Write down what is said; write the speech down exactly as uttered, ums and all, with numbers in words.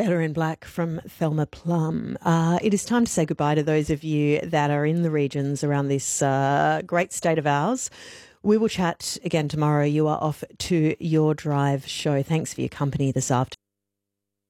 Better in Black from Thelma Plum. Uh, it is time to say goodbye to those of you that are in the regions around this uh, great state of ours. We will chat again tomorrow. You are off to your drive show. Thanks for your company this afternoon.